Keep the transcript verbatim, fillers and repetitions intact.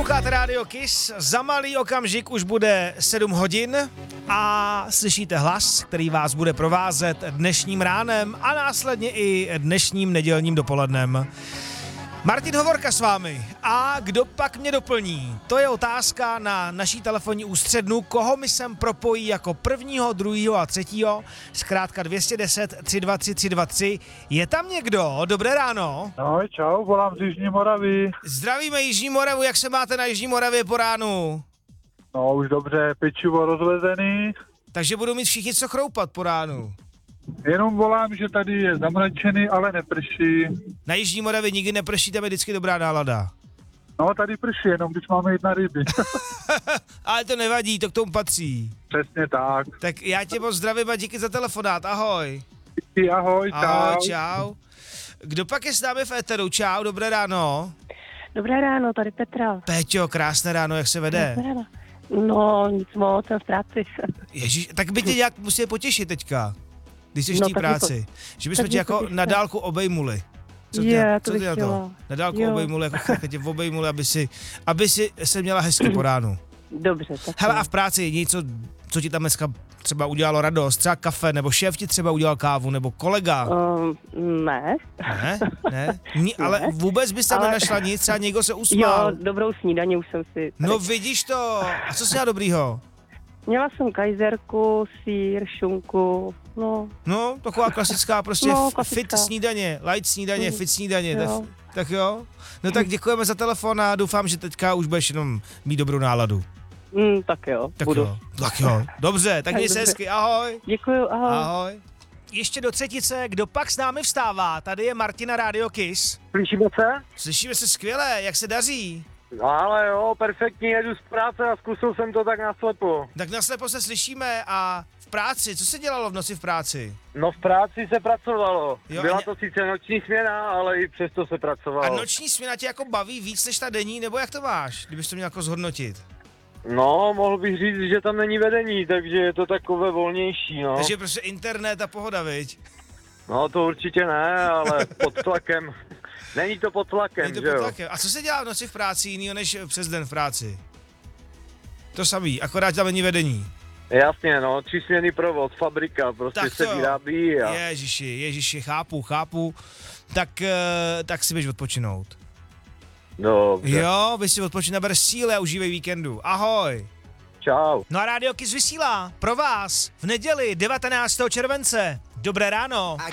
Posloucháte Radio Kiss, za malý okamžik už bude sedm hodin a slyšíte hlas, který vás bude provázet dnešním ránem a následně i dnešním nedělním dopolednem. Martin Hovorka s vámi. A kdo pak mě doplní? To je otázka na naší telefonní ústřednu, koho mi sem propojí jako prvního, druhýho a třetího, zkrátka dvě stě deset, tři dva tři, tři dva tři. Je tam někdo? Dobré ráno. Ahoj, čau, volám z Jižní Moravy. Zdravíme Jižní Moravu, jak se máte na Jižní Moravě po ránu? No už dobře, pečivo rozvezený. Takže budou mít všichni co chroupat po ránu. Jenom volám, že tady je zamračený, ale neprší. Na Jižní Moravě nikdy neprší, tam je vždycky dobrá nálada. No tady prší, jenom když máme jít na ryby. Ale to nevadí, to k tomu patří. Přesně tak. Tak já tě moc zdravím a díky za telefonát, ahoj. Díky, ahoj, čau. Ahoj, čau. Kdo pak je s námi v éteru? Čau, dobré ráno. Dobré ráno, tady Petra. Péťo, krásné ráno, jak se vede? Dobré ráno. No, nic moc, jsem v práci. Ježíš, tak by tě nějak musí potěšit teďka, když jsi v No, té tak práci. Že bychom tak tě mě jako potěšte. na dálku obejmuli. Co Je, tě, to co tě bych na to? chtěla. Na dálku Jo. obejmuli, jako tak tě obejmuli, aby si, aby si se měla hezky po ránu. Dobře, tak Hele, a v práci je něco, co ti tam dneska třeba udělalo radost, třeba kafe, nebo šéf ti třeba udělal kávu, nebo kolega. Um, ne. Ne, ne, Ni, ale vůbec bys tam Ale- nenašla nic, třeba někdo se Jo, usmál. dobrou snídaní už jsem si... Tady. No vidíš to, a co jsi měla dobrýho? Měla jsem kajzerku, sýr, šunku, no, No, taková klasická, prostě No, f- klasická. fit snídaně, light snídaně, Mm, fit snídaně, tak, jo. tak jo. No tak děkujeme za telefon a doufám, že teďka už budeš jenom mít dobrou náladu. mm, tak jo, Tak budu. jo, tak jo, dobře, tak Tak měj se dobře. hezky, ahoj. Děkuju, ahoj. Ahoj. Ještě do třetice, kdo pak s námi vstává? Tady je Martina Radio Kiss. Slyšíme se? Slyšíme se skvěle, jak se daří? No ale jo, perfektní, jedu z práce a zkusil jsem to tak naslepo. Tak naslepo se slyšíme a v práci, co se dělalo v noci v práci? No v práci se pracovalo. Jo, Byla a ně- to sice noční směna, ale i přesto se A pracovalo. noční směna tě jako baví víc než ta denní, nebo jak to máš, kdybys to měl jako zhodnotit? No, mohl bych říct, že tam není vedení, takže je to takové volnější, no. Takže prostě internet a pohoda, viď? No to určitě ne, ale pod tlakem. Není to pod tlakem, Je to že pod jo? tlakem. A co se dělá v noci v práci jinýho než přes den v práci? To samý, akorát tam není vedení. Jasně, no, tři směny provoz, fabrika, prostě Tak se to jo. vyrábí a... Ježiši, ježiši, chápu, chápu. Tak, eh, tak si běž odpočinout. Dobře. Jo, vy si odpočin, naber síly a užívej víkendu. Ahoj. Čau. No a Radio Kiss vysílá pro vás v neděli devatenáctého července. Dobré ráno.